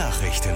Nachrichten.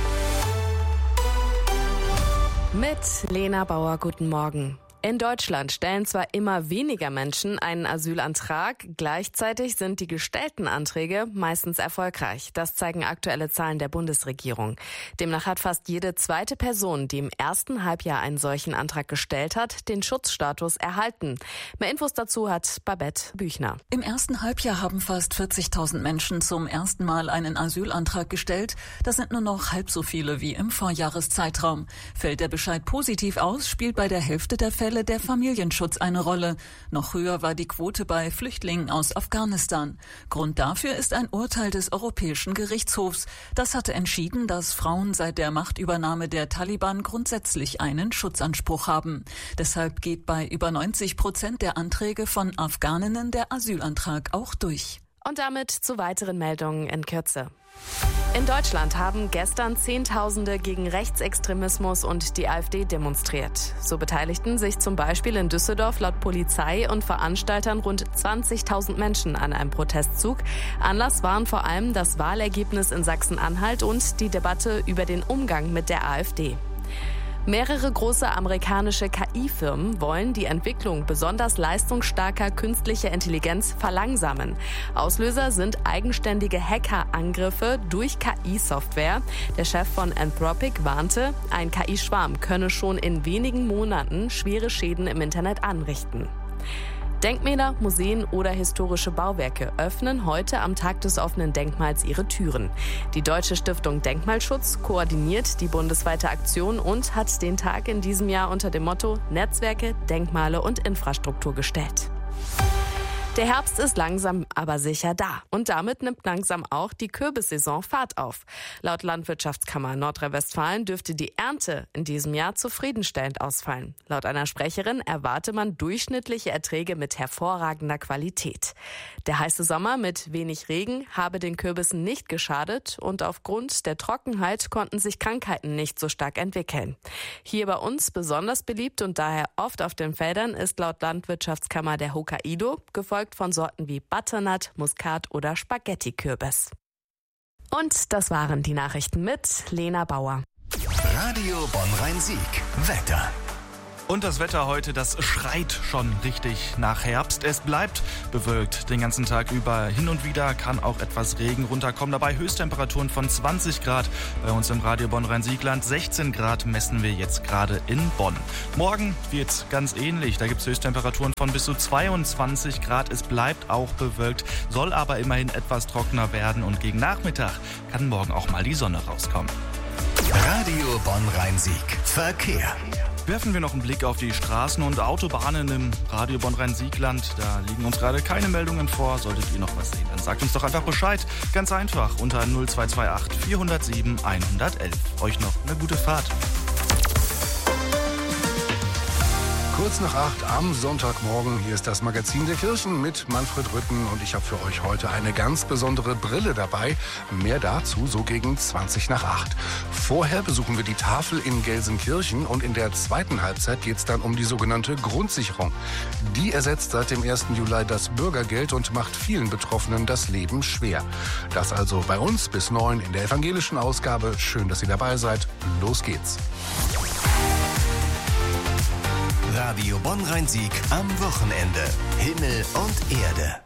Mit Lena Bauer, guten Morgen. In Deutschland stellen zwar immer weniger Menschen einen Asylantrag, gleichzeitig sind die gestellten Anträge meistens erfolgreich. Das zeigen aktuelle Zahlen der Bundesregierung. Demnach hat fast jede zweite Person, die im ersten Halbjahr einen solchen Antrag gestellt hat, den Schutzstatus erhalten. Mehr Infos dazu hat Babette Büchner. Im ersten Halbjahr haben fast 40.000 Menschen zum ersten Mal einen Asylantrag gestellt. Das sind nur noch halb so viele wie im Vorjahreszeitraum. Fällt der Bescheid positiv aus, spielt bei der Hälfte der Fälle der Familienschutz eine Rolle. Noch höher war die Quote bei Flüchtlingen aus Afghanistan. Grund dafür ist ein Urteil des Europäischen Gerichtshofs. Das hatte entschieden, dass Frauen seit der Machtübernahme der Taliban grundsätzlich einen Schutzanspruch haben. Deshalb geht bei über 90% der Anträge von Afghaninnen der Asylantrag auch durch. Und damit zu weiteren Meldungen in Kürze. In Deutschland haben gestern Zehntausende gegen Rechtsextremismus und die AfD demonstriert. So beteiligten sich zum Beispiel in Düsseldorf laut Polizei und Veranstaltern rund 20.000 Menschen an einem Protestzug. Anlass waren vor allem das Wahlergebnis in Sachsen-Anhalt und die Debatte über den Umgang mit der AfD. Mehrere große amerikanische KI-Firmen wollen die Entwicklung besonders leistungsstarker künstlicher Intelligenz verlangsamen. Auslöser sind eigenständige Hackerangriffe durch KI-Software. Der Chef von Anthropic warnte, ein KI-Schwarm könne schon in wenigen Monaten schwere Schäden im Internet anrichten. Denkmäler, Museen oder historische Bauwerke öffnen heute am Tag des offenen Denkmals ihre Türen. Die Deutsche Stiftung Denkmalschutz koordiniert die bundesweite Aktion und hat den Tag in diesem Jahr unter dem Motto Netzwerke, Denkmale und Infrastruktur gestellt. Der Herbst ist langsam aber sicher da und damit nimmt langsam auch die Kürbissaison Fahrt auf. Laut Landwirtschaftskammer Nordrhein-Westfalen dürfte die Ernte in diesem Jahr zufriedenstellend ausfallen. Laut einer Sprecherin erwarte man durchschnittliche Erträge mit hervorragender Qualität. Der heiße Sommer mit wenig Regen habe den Kürbissen nicht geschadet und aufgrund der Trockenheit konnten sich Krankheiten nicht so stark entwickeln. Hier bei uns besonders beliebt und daher oft auf den Feldern ist laut Landwirtschaftskammer der Hokkaido, gefolgt von Sorten wie Butternut, Muskat oder Spaghetti-Kürbis. Und das waren die Nachrichten mit Lena Bauer. Radio Bonn-Rhein-Sieg. Wetter. Und das Wetter heute, das schreit schon richtig nach Herbst. Es bleibt bewölkt den ganzen Tag über. Hin und wieder kann auch etwas Regen runterkommen. Dabei Höchsttemperaturen von 20 Grad bei uns im Radio Bonn-Rhein-Siegland. 16 Grad messen wir jetzt gerade in Bonn. Morgen wird's ganz ähnlich. Da gibt's Höchsttemperaturen von bis zu 22 Grad. Es bleibt auch bewölkt, soll aber immerhin etwas trockener werden. Und gegen Nachmittag kann morgen auch mal die Sonne rauskommen. Radio Bonn-Rhein-Sieg. Verkehr. Werfen wir noch einen Blick auf die Straßen und Autobahnen im Radio Bonn-Rhein-Siegland. Da liegen uns gerade keine Meldungen vor. Solltet ihr noch was sehen, dann sagt uns doch einfach Bescheid. Ganz einfach unter 0228 407 111. Euch noch eine gute Fahrt. Kurz nach 8 am Sonntagmorgen. Hier ist das Magazin der Kirchen mit Manfred Rütten und ich habe für euch heute eine ganz besondere Brille dabei. Mehr dazu so gegen 20 nach 8. Vorher besuchen wir die Tafel in Gelsenkirchen und in der zweiten Halbzeit geht es dann um die sogenannte Grundsicherung. Die ersetzt seit dem 1. Juli das Bürgergeld und macht vielen Betroffenen das Leben schwer. Das also bei uns bis 9 in der evangelischen Ausgabe. Schön, dass ihr dabei seid. Los geht's. Radio Bonn-Rhein-Sieg am Wochenende. Himmel und Erde.